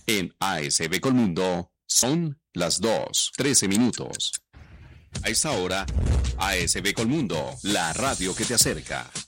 En ASB Colmundo son las 2:13. A esta hora, ASB Colmundo, la radio que te acerca.